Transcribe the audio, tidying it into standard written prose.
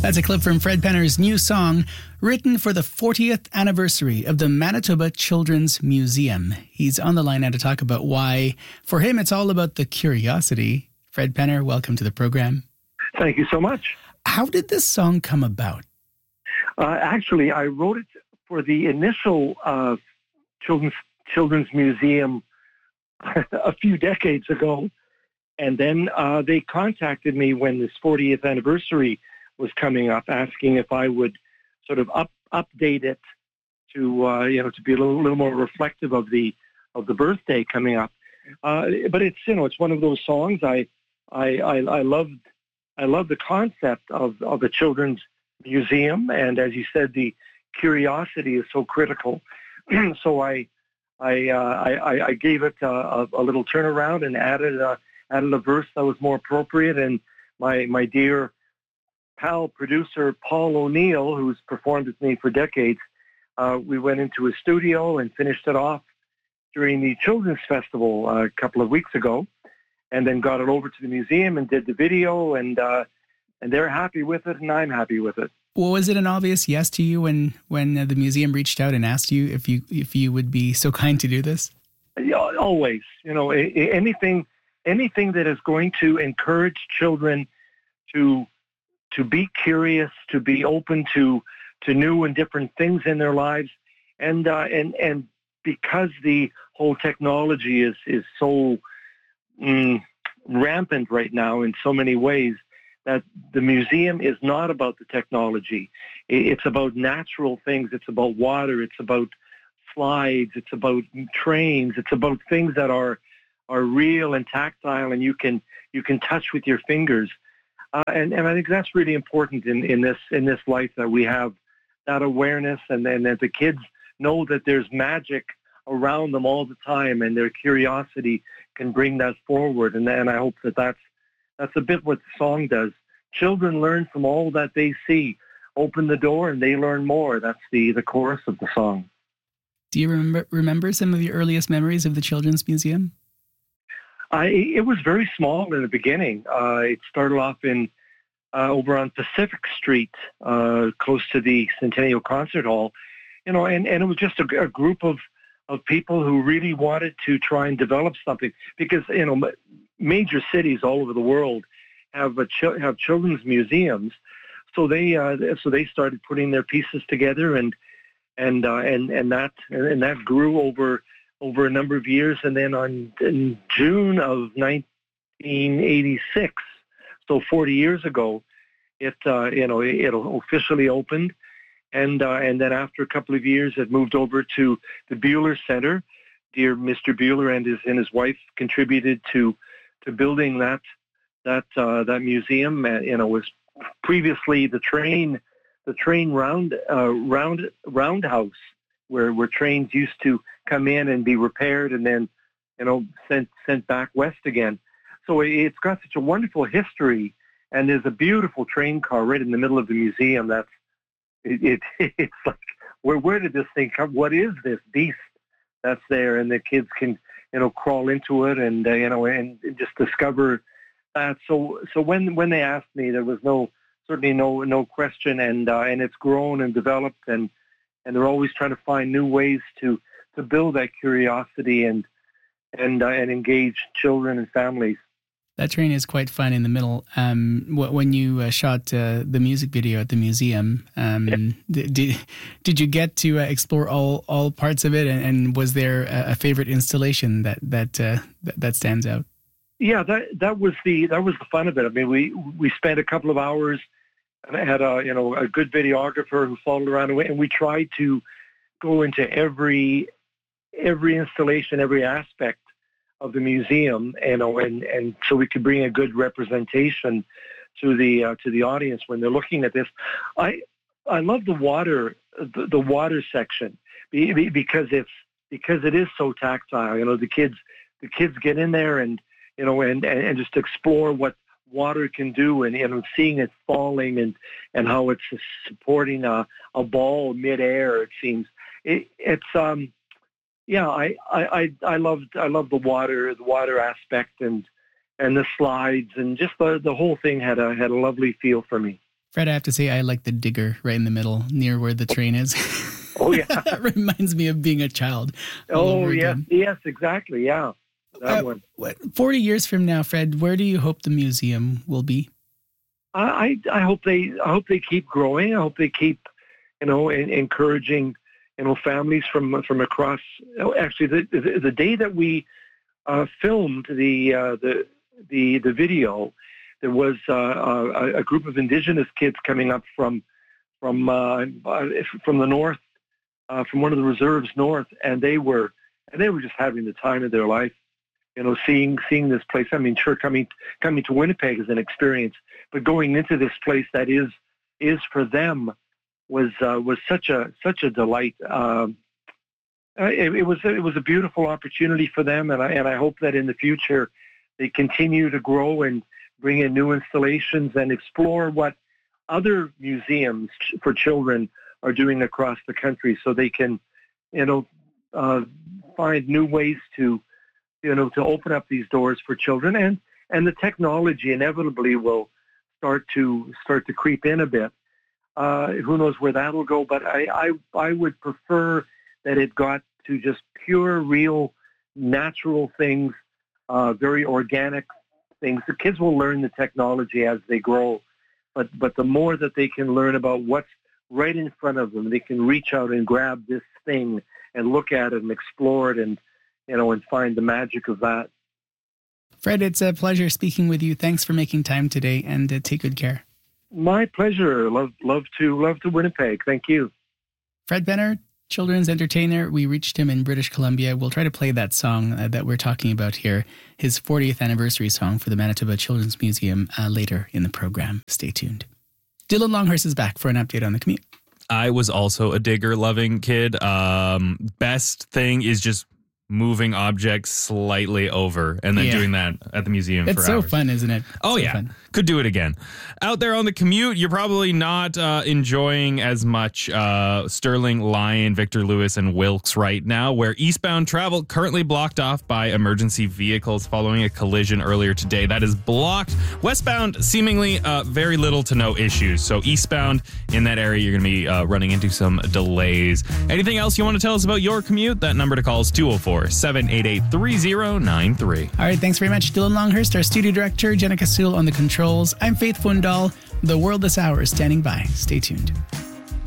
That's a clip from Fred Penner's new song, written for the 40th anniversary of the Manitoba Children's Museum. He's on the line now to talk about why, for him, it's all about the curiosity. Fred Penner, welcome to the program. Thank you so much. How did this song come about? Actually, I wrote it for the initial Children's Museum a few decades ago. And then they contacted me when this 40th anniversary was coming up, asking if I would sort of update it to to be a little more reflective of the birthday coming up. But it's it's one of those songs I love the concept of a children's museum, and as you said, the curiosity is so critical. So I gave it a little turnaround and added a verse that was more appropriate. And my dear pal producer Paul O'Neill, who's performed with me for decades, we went into his studio and finished it off during the Children's Festival a couple of weeks ago, and then got it over to the museum and did the video, and they're happy with it, and I'm happy with it. Well, was it an obvious yes to you when the museum reached out and asked you if you would be so kind to do this? Always, anything that is going to encourage children to be curious, to be open to new and different things in their lives, and because the whole technology is so rampant right now in so many ways, that the museum is not about the technology. It's about natural things. It's about water. It's about slides. It's about trains. It's about things that are real and tactile, and you can touch with your fingers. And I think that's really important in this life, that we have that awareness, and that the kids know that there's magic around them all the time, and their curiosity can bring that forward. And I hope that's a bit what the song does. Children learn from all that they see. Open the door and they learn more. That's the chorus of the song. Do you remember some of your earliest memories of the Children's Museum? It was very small in the beginning. It started off in over on Pacific Street, close to the Centennial Concert Hall, and it was just a group of people who really wanted to try and develop something, because major cities all over the world have children's museums, so they started putting their pieces together, and that grew over a number of years, and then in June of 1986, so 40 years ago, it officially opened. And then after a couple of years, it moved over to the Buehler Center. Dear Mr. Buehler and his wife contributed to building that museum. It was previously the train roundhouse where trains used to come in and be repaired and then sent back west again. So it's got such a wonderful history, and there's a beautiful train car right in the middle of the museum. It's like, where did this thing come? What is this beast that's there? And the kids can, crawl into it and just discover that. So when they asked me, there was certainly no question, and it's grown and developed, and they're always trying to find new ways to build that curiosity and engage children and families. That train is quite fun in the middle. When you shot the music video at the museum, did you get to explore all parts of it? And was there a favorite installation that stands out? Yeah, that was the fun of it. I mean, we spent a couple of hours. I had a good videographer who followed around, and we tried to go into every installation, every aspect of the museum, and so we could bring a good representation to the audience when they're looking at this. I love the water section because it is so tactile. The kids get in there and just explore what water can do, and seeing it falling and how it's supporting a ball midair. It seems I love the water aspect and the slides, and just the whole thing had a lovely feel for me. Fred, I have to say, I like the digger right in the middle near where the train is. Oh, yeah. That reminds me of being a child. Oh, yes, exactly, yeah. That one. 40 years from now, Fred, where do you hope the museum will be? I hope they keep growing. I hope they keep, encouraging, families from across. Actually, the day that we filmed the video, there was a group of Indigenous kids coming up from the north, from one of the reserves north, and they were just having the time of their life. Seeing this place. I mean, sure, coming to Winnipeg is an experience, but going into this place that is for them was such a delight. It was a beautiful opportunity for them, and I hope that in the future they continue to grow and bring in new installations and explore what other museums for children are doing across the country, so they can, find new ways to open up these doors for children, and the technology inevitably will start to creep in a bit. Who knows where that'll go? But I would prefer that it got to just pure, real, natural things, very organic things. The kids will learn the technology as they grow, but the more that they can learn about what's right in front of them, they can reach out and grab this thing and look at it and explore it and find the magic of that. Fred, it's a pleasure speaking with you. Thanks for making time today, and take good care. My pleasure. Love to Winnipeg. Thank you. Fred Benner, children's entertainer. We reached him in British Columbia. We'll try to play that song that we're talking about here, his 40th anniversary song for the Manitoba Children's Museum later in the program. Stay tuned. Dylan Longhurst is back for an update on the commute. I was also a digger-loving kid. Best thing is just moving objects slightly over and then doing that at the museum for hours. It's so fun, isn't it? Oh, yeah. Fun. Could do it again. Out there on the commute, you're probably not enjoying as much Sterling, Lyon, Victor Lewis, and Wilkes right now, where eastbound travel currently blocked off by emergency vehicles following a collision earlier today. That is blocked. Westbound, seemingly very little to no issues. So eastbound in that area, you're going to be running into some delays. Anything else you want to tell us about your commute? That number to call is 204-788-3093. All right, thanks very much, Dylan Longhurst, our studio director, Jenna Casul on the controls. I'm Faith Fundal. The World This Hour is standing by. Stay tuned.